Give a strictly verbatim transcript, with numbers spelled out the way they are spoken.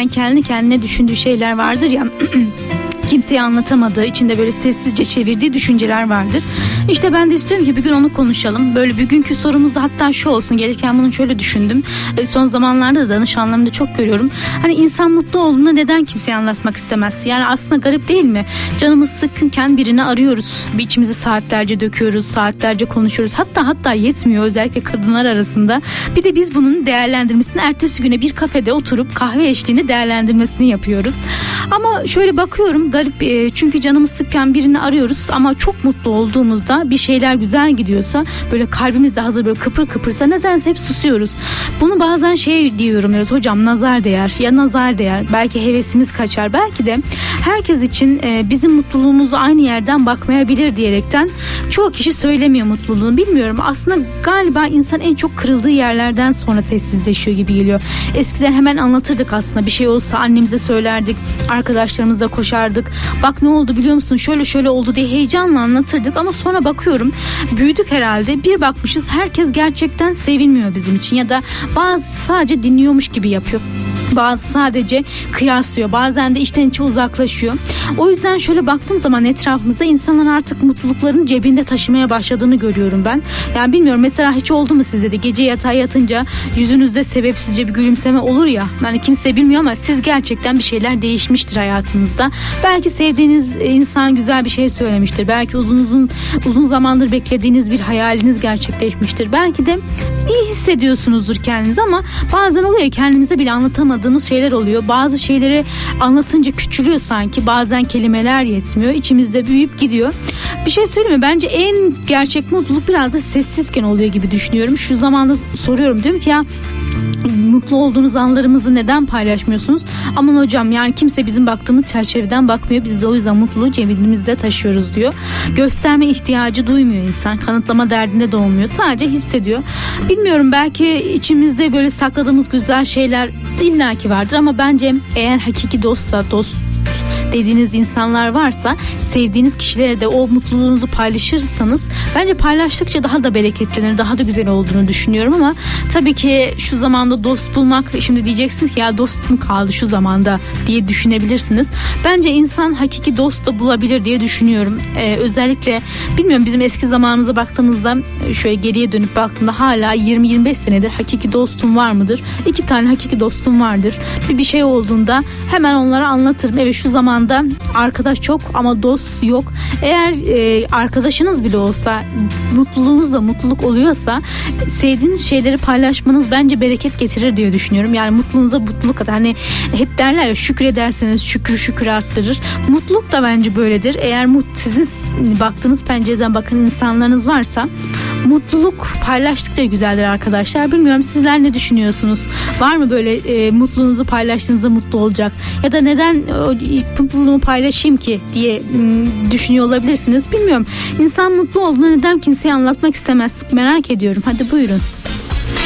Yani kendi kendine düşündüğü şeyler vardır ya. Kimseye anlatamadığı, içinde böyle sessizce çevirdiği düşünceler vardır. İşte ben de istiyorum ki bir gün onu konuşalım. Böyle bugünkü sorumuz da hatta şu olsun. Gelirken bunu şöyle düşündüm. Son zamanlarda da danışanlarımda çok görüyorum. Hani insan mutlu olduğunda neden kimseye anlatmak istemez? Yani aslında garip değil mi? Canımız sıkkınken birini arıyoruz. Bir içimizi saatlerce döküyoruz, saatlerce konuşuyoruz. Hatta hatta yetmiyor, özellikle kadınlar arasında. Bir de biz bunun değerlendirmesini ertesi güne bir kafede oturup kahve eşliğinde değerlendirmesini yapıyoruz. Ama şöyle bakıyorum, garip, çünkü canımız sıkken birini arıyoruz ama çok mutlu olduğumuzda, bir şeyler güzel gidiyorsa, böyle kalbimiz de hazır böyle kıpır kıpırsa nedense hep susuyoruz. Bunu bazen şey diyorum diyoruz, hocam nazar değer, ya nazar değer, belki hevesimiz kaçar, belki de herkes için bizim mutluluğumuzu aynı yerden bakmayabilir diyerekten çoğu kişi söylemiyor mutluluğunu. Bilmiyorum, aslında galiba insan en çok kırıldığı yerlerden sonra sessizleşiyor gibi geliyor. Eskiden hemen anlatırdık, aslında bir şey olsa annemize söylerdik, arkadaşlarımızla koşardık. Bak ne oldu biliyor musun, şöyle şöyle oldu diye heyecanla anlatırdık ama sonra bakıyorum büyüdük herhalde, bir bakmışız herkes gerçekten sevinmiyor bizim için ya da bazı sadece dinliyormuş gibi yapıyor. Bazı sadece kıyaslıyor. Bazen de içten içe uzaklaşıyor. O yüzden şöyle baktığım zaman etrafımızda insanlar artık mutluluklarını cebinde taşımaya başladığını görüyorum ben. Yani bilmiyorum, mesela hiç oldu mu sizde de gece yatağa yatınca yüzünüzde sebepsizce bir gülümseme olur ya. Yani kimse bilmiyor ama siz gerçekten bir şeyler değişmiştir hayatınızda. Belki sevdiğiniz insan güzel bir şey söylemiştir. Belki uzun uzun uzun zamandır beklediğiniz bir hayaliniz gerçekleşmiştir. Belki de iyi hissediyorsunuzdur kendinizi ama bazen oluyor, kendimize bile anlatamadığımız şeyler oluyor. Bazı şeyleri anlatınca küçülüyor sanki. Bazen kelimeler yetmiyor. İçimizde büyüyüp gidiyor. Bir şey söyleyeyim mi? Bence en gerçek mutluluk biraz da sessizken oluyor gibi düşünüyorum. Şu zamanda soruyorum, diyorum ki ya mutlu olduğunuz anlarımızı neden paylaşmıyorsunuz? Aman hocam, yani kimse bizim baktığımız çerçeveden bakmıyor. Biz de o yüzden mutluluğu cebimizde taşıyoruz diyor. Gösterme ihtiyacı duymuyor insan. Kanıtlama derdinde de olmuyor. Sadece hissediyor. Bilmiyorum, belki içimizde böyle sakladığımız güzel şeyler illaki vardır ama bence eğer hakiki dostsa, dost dediğiniz insanlar varsa, sevdiğiniz kişilere de o mutluluğunuzu paylaşırsanız bence paylaştıkça daha da bereketlenir, daha da güzel olduğunu düşünüyorum ama tabii ki şu zamanda dost bulmak, şimdi diyeceksiniz ki ya dost mu kaldı şu zamanda diye düşünebilirsiniz. Bence insan hakiki dost da bulabilir diye düşünüyorum. Ee, özellikle bilmiyorum, bizim eski zamanımıza baktığımızda, şöyle geriye dönüp baktığımda hala yirmi yirmi beş senedir hakiki dostum var mıdır? İki tane hakiki dostum vardır. Bir bir şey olduğunda hemen onlara anlatırım. Evet, şu zamanda arkadaş çok ama dost yok. Eğer e, arkadaşınız bile olsa, mutluluğunuzla mutluluk oluyorsa, sevdiğiniz şeyleri paylaşmanız bence bereket getirir diye düşünüyorum. Yani mutluluğunuza mutluluk kadar, hani hep derler ya, şükrederseniz şükrü şükrü arttırır. Mutluluk da bence böyledir. Eğer mut, sizin baktığınız pencereden bakan insanlarınız varsa, mutluluk paylaştıkça güzeldir arkadaşlar. Bilmiyorum, sizler ne düşünüyorsunuz? Var mı böyle e, mutluluğunuzu paylaştığınızda mutlu olacak? Ya da neden o, mutluluğumu paylaşayım ki diye m, düşünüyor olabilirsiniz. Bilmiyorum. İnsan mutlu olduğunda neden kimseye anlatmak istemez? Merak ediyorum. Hadi buyurun.